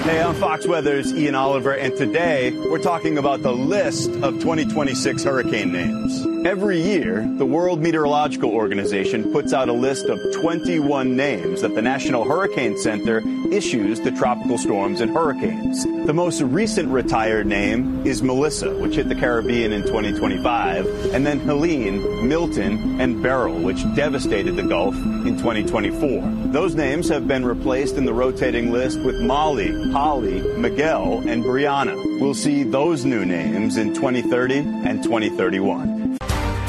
Hey, I'm Fox Weather's Ian Oliver, and today we're talking about the list of 2026 hurricane names. Every year, the World Meteorological Organization puts out a list of 21 names that the National Hurricane Center issues to tropical storms and hurricanes. The most recent retired name is Melissa, which hit the Caribbean in 2025, and then Helene, Milton, and Beryl, which devastated the Gulf in 2024. Those names have been replaced in the rotating list with Molly, Holly, Miguel, and Brianna. We'll see those new names in 2030 and 2031.